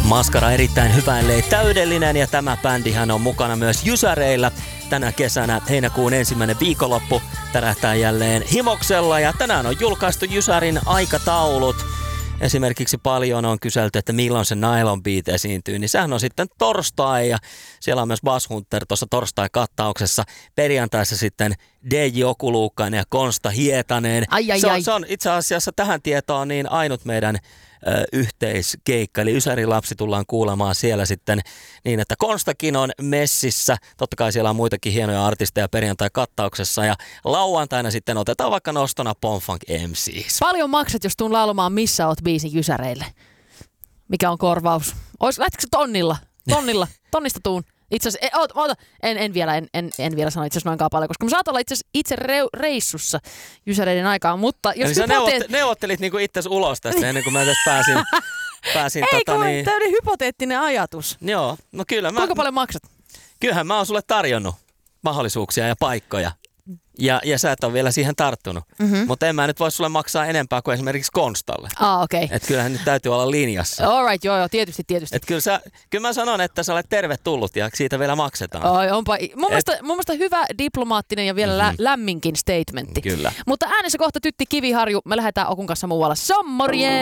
Maskara erittäin hyvä, ellei täydellinen, ja tämä bändihän on mukana myös Jysäreillä. Tänä kesänä heinäkuun 1. viikonloppu tärähtää jälleen Himoksella, ja tänään on julkaistu Jysärin aikataulut. Esimerkiksi paljon on kyselty, että milloin se Nylon Beat esiintyy, niin sehän on sitten torstai, ja siellä on myös Bass Hunter tuossa torstai-kattauksessa. Perjantaissa sitten DJ Okuluukkainen ja Konsta Hietanen. Se on itse asiassa tähän tietoon niin ainut meidän yhteiskeikka, eli Ysärin lapsi tullaan kuulemaan siellä sitten niin, että Konstakin on messissä. Totta kai siellä on muitakin hienoja artisteja perjantai-kattauksessa, ja lauantaina sitten otetaan vaikka nostona Pomfunk MCs. Paljon maksat, jos tuun laulamaan Missä oot biisin Jysäreille? Mikä on korvaus? Lähtikö tonnilla? Tonnista tuun. Itse asiassa, en vielä sano itse asiassa noinkaan paljon, koska mä saat olla itse reissussa Jysäreiden aikaan, mutta jos sä neuvottelit niinku itses ulos tästä ennen kuin mä tässä pääsin Ei, tämmöinen hypoteettinen ajatus. Joo, no kyllä. Kuinka paljon maksat? Kyllähän mä oon sulle tarjonnut mahdollisuuksia ja paikkoja. Ja sä et ole vielä siihen tarttunut. Mutta en mä nyt voi sulle maksaa enempää kuin esimerkiksi Konstalle. Okei. Että kyllähän nyt täytyy olla linjassa. Alright, joo, tietysti. Että kyllä mä sanon, että sä olet tervetullut ja siitä vielä maksetaan. Onpa. Mun mielestä hyvä diplomaattinen ja vielä lämminkin statementti. Kyllä. Mutta äänessä kohta Tytti Kiviharju. Me lähdetään Okun kanssa muualla. Sommorjee!